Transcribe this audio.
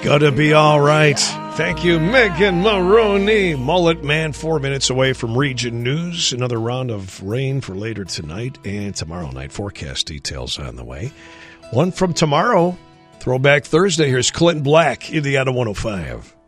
Gonna be all right. Thank you, Megan Maroney. Mullet Man, 4 minutes away from Region News. Another round of rain for later tonight and tomorrow night. Forecast details on the way. One from tomorrow, Throwback Thursday. Here's Clinton Black, Indiana 105.